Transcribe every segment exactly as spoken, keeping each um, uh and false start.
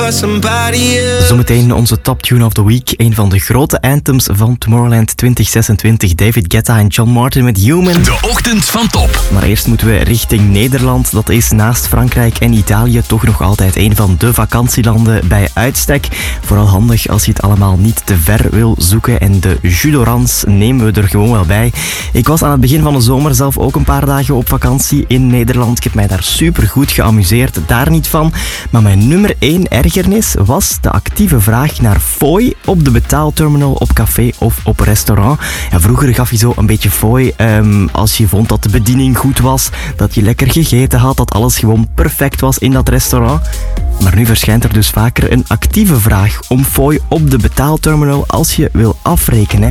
for somebody else. Zometeen onze top tune of the week. Een van de grote anthems van Tomorrowland twintig zesentwintig. David Guetta en John Martin met Human. De ochtend van Top. Maar eerst moeten we richting Nederland. Dat is naast Frankrijk en Italië toch nog altijd een van de vakantielanden bij uitstek. Vooral handig als je het allemaal niet te ver wil zoeken. En de Judorans nemen we er gewoon wel bij. Ik was aan het begin van de zomer zelf ook een paar dagen op vakantie in Nederland. Ik heb mij daar super goed geamuseerd, daar niet van. Maar mijn nummer één ergernis was de actieve vraag naar fooi op de betaalterminal, op café of op restaurant. Ja, vroeger gaf je zo een beetje fooi um, als je vond dat de bediening goed was, dat je lekker gegeten had, dat alles gewoon perfect was in dat restaurant. Maar nu verschijnt er dus vaker een actieve vraag om fooi op de betaalterminal als je wil afrekenen.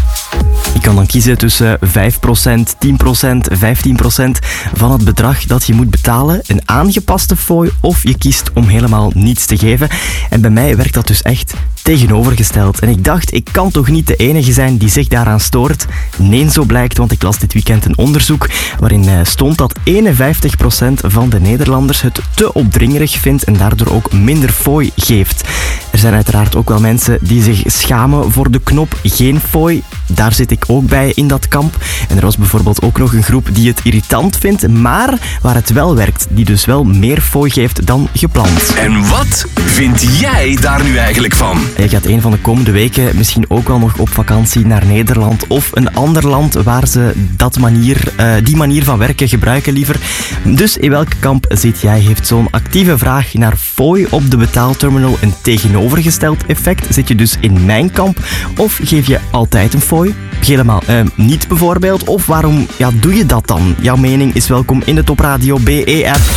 Je kan dan kiezen tussen vijf procent, tien procent, vijftien procent van het bedrag dat je moet betalen. Een aangepaste fooi of je kiest om helemaal niets te geven. En bij mij werkt dat dus echt tegenovergesteld. En ik dacht, ik kan toch niet de enige zijn die zich daaraan stoort? Nee, zo blijkt, want ik las dit weekend een onderzoek waarin stond dat eenenvijftig procent van de Nederlanders het te opdringerig vindt en daardoor ook minder fooi geeft. Er zijn uiteraard ook wel mensen die zich schamen voor de knop geen fooi. Daar zit ik ook bij in dat kamp. En er was bijvoorbeeld ook nog een groep die het irritant vindt, maar waar het wel werkt, die dus wel meer fooi geeft dan gepland. En wat vind jij daar nu eigenlijk van? Je gaat een van de komende weken misschien ook wel nog op vakantie naar Nederland of een ander land waar ze dat manier, uh, die manier van werken gebruiken liever. Dus in welk kamp zit jij? Heeft zo'n actieve vraag naar fooi op de betaalterminal een tegenovergesteld effect? Zit je dus in mijn kamp of geef je altijd een fooi? Helemaal uh, niet bijvoorbeeld. Of waarom ja, doe je dat dan? Jouw mening is welkom in de Top Radio B E app.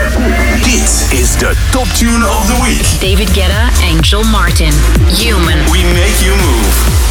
Dit is de Top Tune of the Week. David Guetta en John Martin. Human. We